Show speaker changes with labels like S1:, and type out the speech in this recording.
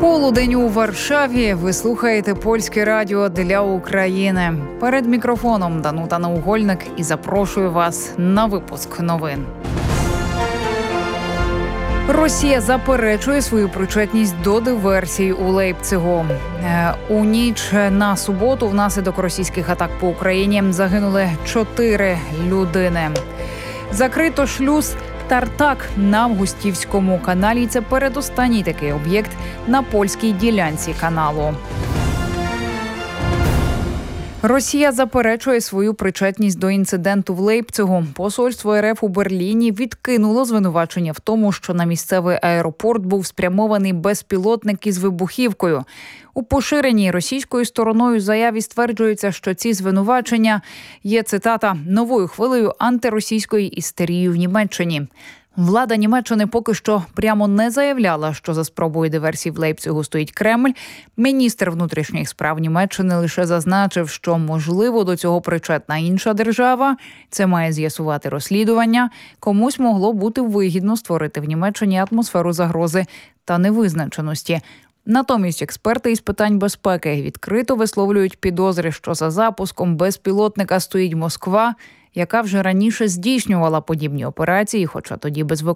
S1: Полудень у Варшаві. Ви слухаєте Польське радіо для України. Перед мікрофоном Данута Наугольник і запрошую вас на випуск новин. Росія заперечує свою причетність до диверсій у Лейпцигу. У ніч на суботу внаслідок російських атак по Україні загинули 4 людини. Закрито шлюз Тартак на Августівському каналі. Це передостанній такий об'єкт на польській ділянці каналу. Росія заперечує свою причетність до інциденту в Лейпцигу. Посольство РФ у Берліні відкинуло звинувачення в тому, що на місцевий аеропорт був спрямований безпілотник із вибухівкою. У поширеній російською стороною заяві стверджується, що ці звинувачення є, цитата, «новою хвилею антиросійської істерії в Німеччині». Влада Німеччини поки що прямо не заявляла, що за спробою диверсії в Лейпцигу стоїть Кремль. Міністр внутрішніх справ Німеччини лише зазначив, що, можливо, до цього причетна інша держава. Це має з'ясувати розслідування. Комусь могло бути вигідно створити в Німеччині атмосферу загрози та невизначеності. Натомість експерти із питань безпеки відкрито висловлюють підозри, що за запуском безпілотника стоїть Москва, яка вже раніше здійснювала подібні операції, хоча тоді без